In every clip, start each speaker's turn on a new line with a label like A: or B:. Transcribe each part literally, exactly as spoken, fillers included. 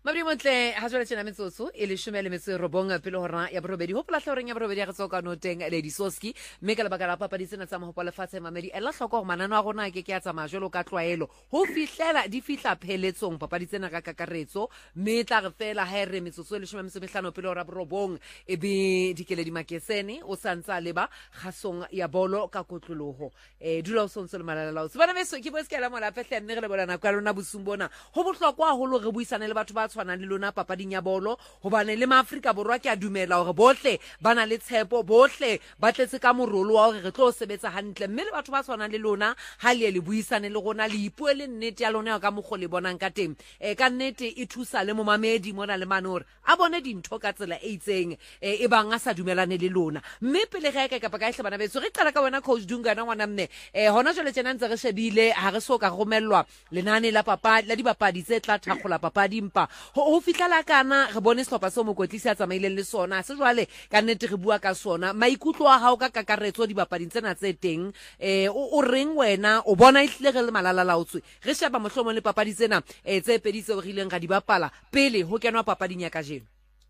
A: Mabri motle ha jwale tjena metsotso e le shome le metso e robong pele hora ya borobedi hopola hloreng ya borobedi ya re tsoka no teng Lady Soski mme ka lebaka la papadi tsena tsa mahopola lefatshe mamedi ela hloko hore manano a rona ke ke a tsamaya jwalo ka tlwaelo ho fihlela di fihla pheletsong papadi tsena ka kakaretso mme tla re fela ha re metsotso e le shome mehlano pele hora borobong e be dikeledi makesene o santsa leba khasong ya bolo ka kotloloho e dula o sontse le malala o se bana beso ke bo skela mola fehle nne re le bona ka lona bosumbona ho bohlokwa haholo re buisane le batho ba tshwanang le lona papading ya bolo hobane le maAfrika borwa ke a dumela hore bohle bana le tshepo bohle ba tletse ka morolo wa hore re tlo sebetsa hantle mme le batho ba tshwanang le lona ha le le buisane le rona le ipue le nnete ya lona ka moggo le bonang ka teng e ka nnete e thusa le momamedi mona le manore a bone dintho ka tsela e itseng e bang a sa dumelane le lona mme pele ga ka kapa ka ihla bana betso re qala ka wena coach Dunga na ngwana mme e hona jwale tjena ntse re shebile ha re so ka romellwa lenane la papadi la dibapadi tse tla thakgola papadi mpa ho fihla la kana re bone sehlopha se mo kwetlisa a tsamaileng le sona se jwale ka nnete re bua ka sona maikutlo a hao ka kakaretso dibapading tsena tse teng eh o reng wena o bona ihlile re le malala laotswe re sheba mohlomo le papadi tsena eh tse pedi tse o rileng ga di bapala pele ho kenwa papading ya kajeno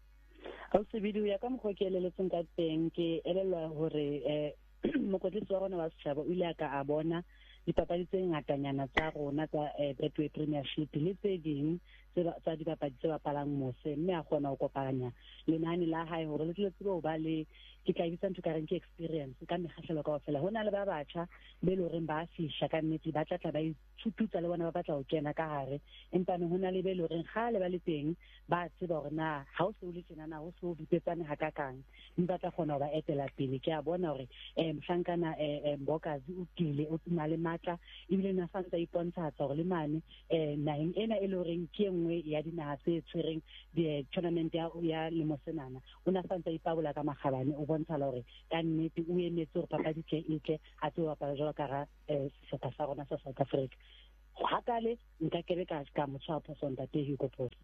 B: ha se video ya ka mokgo ke eleletseng ka teng ke elelwa hore eh mokotlisi wa rona wa setjhaba o ile ka a bona dipapadi tse ngatanyana tsa rona tsa Betway Premiership le tse ding tsa dipapadi tse bapalang mose mme a kgona ho kopanya lenane la hae hore le tletse ho ba le ke tla bitsa ntho ka reng ke experience ka mekgahlelo ka ofela hona le ba batjha be le reng ba fihla ka nnete ba tla tla ba ithututsa le bona ba batla ho kena ka hare empa ne hona le be le reng khale ba le teng ba tseba hore na ha o se o le tjena na o se o bipetsane ha ka kang mme ba tla kgona ho ba etela pele ke a bona hore eh mhlankana eh Mbokazi o kile o tsena le matla ebile na fantsa ipontsha hore le mane eh naheng ena e le reng ke engwe ya dinaha tse tshwereng di tournament ya ya lemosenana ona fantsa ipabola ka makgabane o bontsha la hore ka nnete o emetse hore papadi tle itle a tse wa pala jwa ka ra sehlopha sa rona sa South Africa hakale nka kebe ka ka motho a phosonta te hi kopotso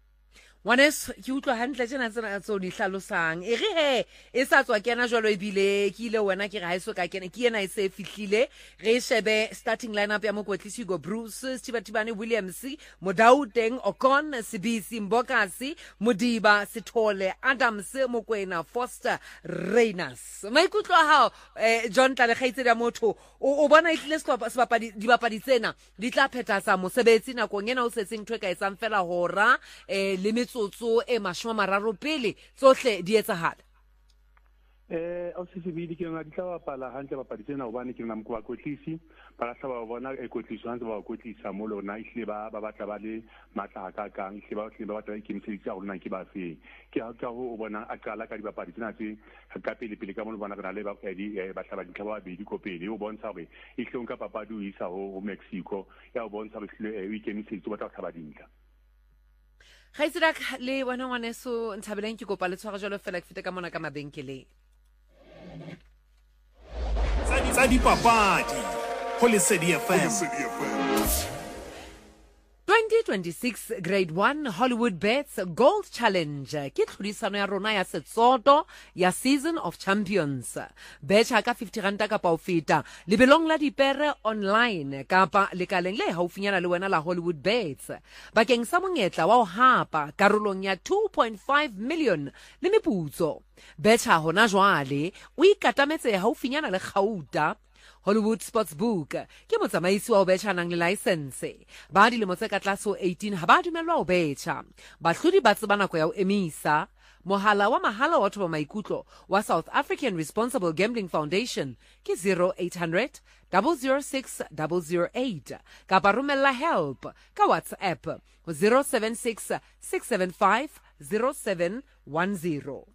A: Wanes ke utlwa hantle tsena tsena tso di hlalosang e re he e sa tswa kena jwalo ebile ke ile wena ke re ha iso ka kena ke ena e se fihlile re shebe starting lineup ya mokwetlisi go Bruce Stibatibane Williams Modauteng Okon Sibisi Mbokasi Modiba Sithole Adams Mokwena Foster Reyners maikutlo ha eh, John Tlalekhaitse ya motho o bona itlile sebapadi dibapadi tsena di tla phetasa mosebetsi na kong ena o setseng thwe ka etsang fela hora eh, le metsotso e mashome mararo pele tsohle di etsahala
C: eh o se sebidi ke nga ditla bapala hantle bapadi tsena hobane ke nna mokwa kwetlisi ba la ba bona e kwetlisa hantle ba kwetlisa mo lona ihle ba ba batla ba le matla ka kang ihle ba tle ba batla ke mtselitsa ho nna ke ba fe ke ha ka ho bona a qala ka dibapadi tsena tse ka pele pele ka mo bona ka le ba ka di ba tla ba di ba bedi ko pele o bontsha hore ihle nka papadi o isa ho Mexico ya o bontsha hore ihle weekend se tso batla ka ba dinka
A: Khaisirak le wana ngwaneso nthabeleng ke kopa le tshware jalo fela ke fete ka mona ka mabenkeleng
D: Tsa di papadi ho Lesedi F M
A: twenty twenty-six Grade one Hollywood Bets Gold Challenge ke tlhodisano ya rona ya setsoto ya Season of Champions betcha ka fifty rand ka pa o feta lebelong la dipere online kapa lekaleng le haufinyana le wena la Hollywood Bets bakeng sa monyetla wa ho hapa karolong ya two point five million le meputso betcha hona jwale o ikatametse haufinyana le Gauta Hollywood Sportsbook ke motsamaisi wa ho betcha nang le license ba dilemo tse ka tlase ho eighteen ha ba dumelwa ho betcha bahlodi ba tseba nako ya ho emisa mohala wa mahala wa thoba maikutlo wa South African Responsible Gambling Foundation ke zero eight hundred zero zero six zero zero eight kapa romella help ka WhatsApp zero seven six six seven five zero seven one zero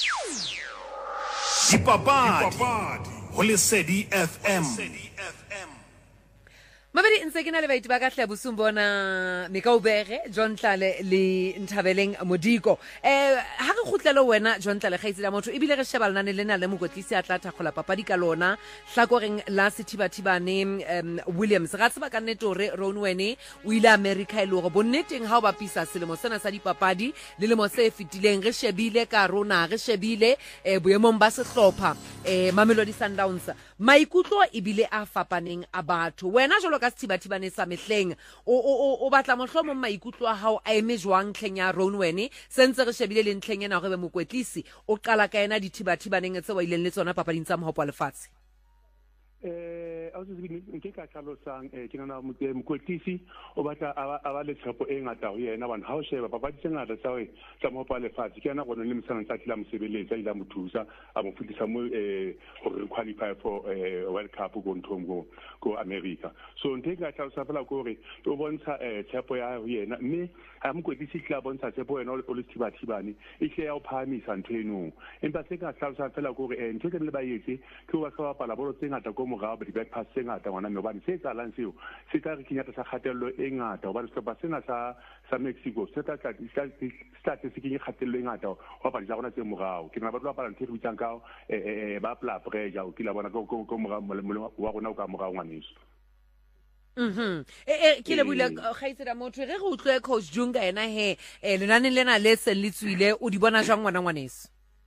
D: Dipapadi ho Lesedi F M
A: Mabedi ntse ke na le baiti ba ka hle bosumbona Mekaubere John Tlale le Nthabeleng Modiko eh ha re kgutlele wena John Tlale khaitsi la motho ebile re sheba lana lena le mokotlisi a tla thakgola papadi ka lona hlakoreng la Sithibathibane um, Williams ga tseba ka nnete hore Ron Wene o ile America ile go bonneteng ha o bapisa selemo sena sa dipapadi le lemo se fitileng re shebile ka rona re shebile eh, boemong ba sehlopha eh, Mamelodi Sundowns maikutlo ebile a fapaneng a batho wena jolo ka sethibathibane sa mehleng o o o batla mohlomong maikutlo a hao a eme jwang tlheng ya Ronwen sentse re shebile le ntlheng ena go be mokwetlisi o qala ka ena dithibathibaneng tse wa ileng le tsona papading tsa mohopo wa lefatshe
C: eh a se bine nke ka tlhalosang eh ke nana mokwetlisi o batla a ba le tshepo e ngata ho yena bana ha o sheba papadi tse ngata tsa we tsa mohopo wa lefatshe ke yana go ne le mosana tsa tla mosebeletsa ila mothusa a mo fitisa mo eh gore qualify for eh World Cup go nthongo go America so nke ka tlhalosa fela gore o bontsha eh tshepo ya ho yena mme ha mokwetlisi tla bontsha tshepo yena o le thibathibane e hle ya o phamisa nthweno empa se ka tlhalosa fela gore eh ntwe ke le ba yetse ke wa ka bapala bolo tse ngata go morao ba di back pass tse ngata ngwana mme ba se tsa lang seo se tla re kinyata sa kgatello e ngata ho ba se ba sena sa sa Mexico se tla tla start se kinye kgatello e ngata ho ba di ja gona tse morao ke na ba tlo bapala ntwe re bitsang ka eh ba pla pressure o kila bona go go morao wa gona o ka morao ngwaneso
A: Mhm eh ke le bula khaitsela motho re re utlwe coach Junga ena he eh lenane lena le se le tswile o di bona jang ngwana ngwaneso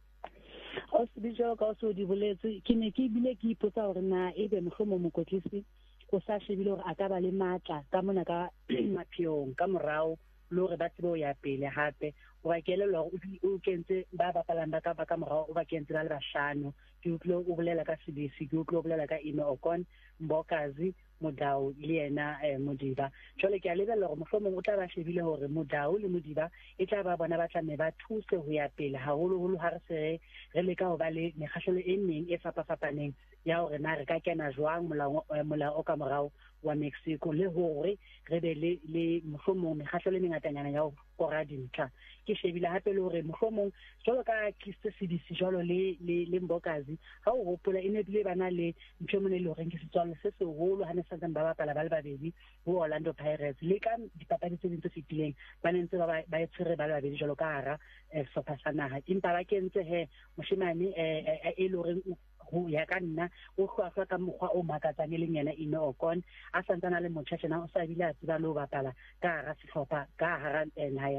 B: o se dijo ka so di boletse ke ne ke bile ke ipotsa hore na ebe mohlomong mokotlisi o sa shebile hore a ka ba le matla ka mona ka maphiong ka morao le hore ba tsebo ya pele hape o ba kelelwa hore o kentse ba bapalang ba ka ba ka morao o ba kentse ba le bahlano ke utlwe o bolela ka Sibisi ke utlwe o bolela ka Ime Okon Mbokazi Modau le yena Modiba jole ke a lebella gore mohlomong o tla ba shebile hore Modau le Modiba e tla ba bona ba tla me ba thuse ho ya pele haholo holo ha re se re leka ho ba le mekgahlelo e meng e fapafapaneng ya hore na re ka kena jwang molao molao o ka morao wa Mexico le hore re be le le mohlomong mekgahlelo e mengatanyana ya ho kora dintlha ke shebile hape le hore mohlomong jalo ka Kristo Sibisi jalo le le Mbokazi ha o hopola ene bile bana le ntho mone le hore ke setswalo se seholo ha ne sa ba bapala ba le babedi ho Orlando Pirates le ka dipapadi tse dintse fitileng ba nentse ba ba etsere ba le babedi jalo ka hara sehlopha sa naha empa ba kentse he moshimane e le hore ho ya ka nna o hlwahlwa ka mokgwa o makatsang le yena Ime Okon a santsana le motjhatjana o sa bile a tseba le ho bapala ka hara sehlopha ka hara naha